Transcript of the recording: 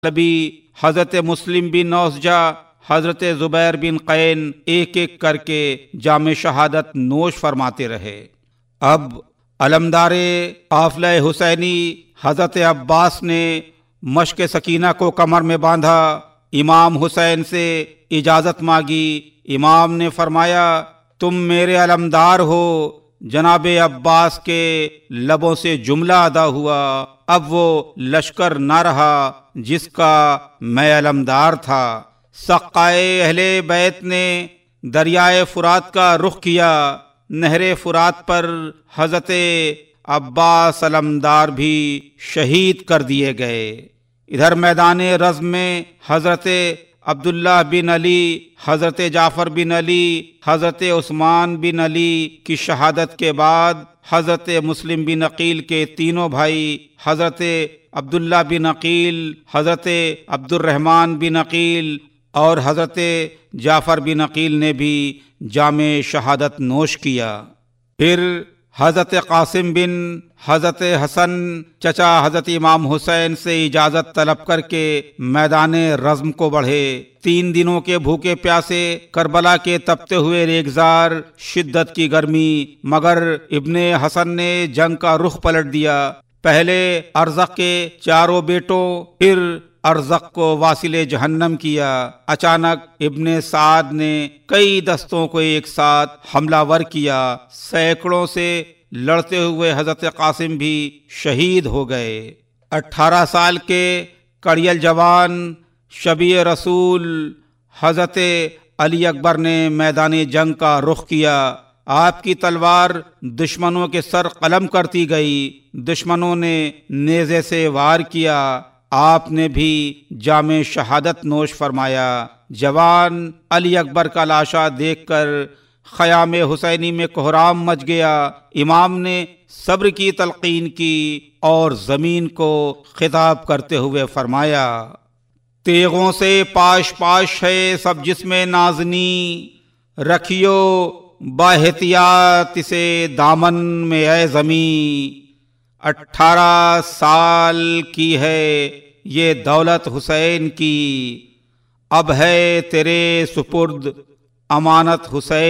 نبی حضرت مسلم بن اوسجہ، حضرت زبیر بن قین ایک ایک کر کے جام شہادت نوش فرماتے رہے۔ اب علمدار قافلہ حسینی حضرت عباس نے مشک سکینہ کو کمر میں باندھا، امام حسین سے اجازت مانگی۔ امام نے فرمایا تم میرے علمدار ہو۔ جناب عباس کے لبوں سے جملہ ادا ہوا، اب وہ لشکر نہ رہا جس کا میں علمدار تھا۔ سقائے اہل بیت نے دریائے فرات کا رخ کیا۔ نہر فرات پر حضرت عباس علمدار بھی شہید کر دیے گئے۔ ادھر میدان رزم میں حضرت عبداللہ بن علی، حضرت جعفر بن علی، حضرت عثمان بن علی کی شہادت کے بعد حضرت مسلم بن عقیل کے تینوں بھائی حضرت عبداللہ بن عقیل، حضرت عبد الرحمن بن عقیل اور حضرت جعفر بن عقیل نے بھی جام شہادت نوش کیا۔ پھر حضرت قاسم بن حضرت حسن چچا حضرت امام حسین سے اجازت طلب کر کے میدان رزم کو بڑھے۔ 3 دنوں کے بھوکے پیاسے کربلا کے تپتے ہوئے ریگزار، شدت کی گرمی، مگر ابن حسن نے جنگ کا رخ پلٹ دیا۔ پہلے ارزق کے 4 بیٹوں، پھر ارزق کو واصل جہنم کیا۔ اچانک ابن سعد نے کئی دستوں کو ایک ساتھ حملہ ور کیا۔ سینکڑوں سے لڑتے ہوئے حضرت قاسم بھی شہید ہو گئے۔ 18 سال کے کڑیل جوان شبیہ رسول حضرت علی اکبر نے میدان جنگ کا رخ کیا۔ آپ کی تلوار دشمنوں کے سر قلم کرتی گئی۔ دشمنوں نے نیزے سے وار کیا۔ آپ نے بھی جام شہادت نوش فرمایا۔ جوان علی اکبر کا لاشا دیکھ کر خیام حسینی میں کوہرام مچ گیا۔ امام نے صبر کی تلقین کی اور زمین کو خطاب کرتے ہوئے فرمایا تیغوں سے پاش پاش ہے سب جسم نازنی، رکھیو باحتیاط اسے دامن میں اے زمیں۔ 18 سال کی ہے یہ دولت حسین کی، اب ہے تیرے سپرد امانت حسین